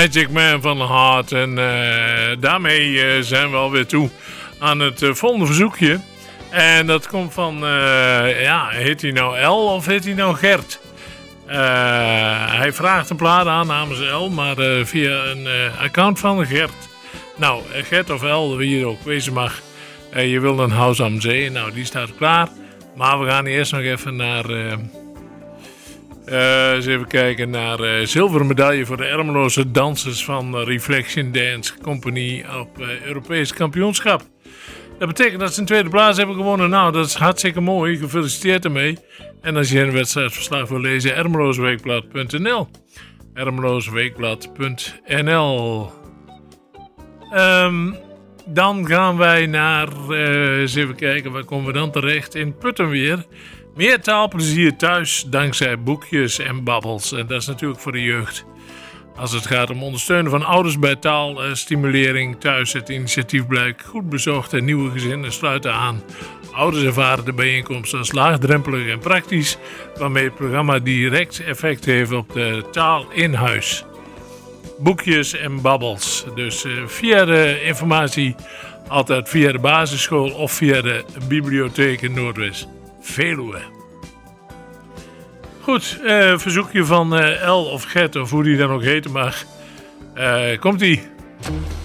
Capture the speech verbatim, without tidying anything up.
Magic Man van Heart. En uh, daarmee uh, zijn we alweer toe aan het uh, volgende verzoekje. En dat komt van, uh, ja, heet hij nou El of heet hij nou Gert? Uh, hij vraagt een plaat aan namens El, maar uh, via een uh, account van Gert. Nou, Gert of El, wie je ook wezen mag. Uh, je wil een House am Zee, nou die staat klaar. Maar we gaan eerst nog even naar... Uh, Uh, eens even kijken naar uh, zilveren medaille voor de Ermeloze dansers van uh, Reflection Dance Company op uh, Europees kampioenschap. Dat betekent dat ze een tweede plaats hebben gewonnen. Nou, dat is hartstikke mooi. Gefeliciteerd ermee. En als je een wedstrijdverslag wil lezen, ermelozeweekblad punt n l. ermelozeweekblad punt n l. Um, dan gaan wij naar, uh, eens even kijken, waar komen we dan terecht? In Putten weer. Meer taalplezier thuis dankzij boekjes en babbels. En dat is natuurlijk voor de jeugd. Als het gaat om ondersteunen van ouders bij taalstimulering thuis. Het initiatief blijkt goed bezocht en nieuwe gezinnen sluiten aan. Ouders ervaren de bijeenkomst als laagdrempelig en praktisch. Waarmee het programma direct effect heeft op de taal in huis. Boekjes en babbels. Dus uh, via de informatie altijd via de basisschool of via de bibliotheek in Noordwest Veluwe. Goed, uh, verzoekje van uh, El of Gert of hoe die dan ook heten mag. Uh, Komt-ie.